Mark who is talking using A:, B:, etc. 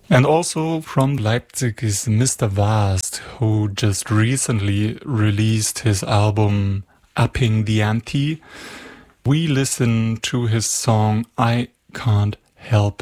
A: And also from Leipzig is Mr. Vast, who just recently released his album Upping the Ante. We listen to his song I Can't Help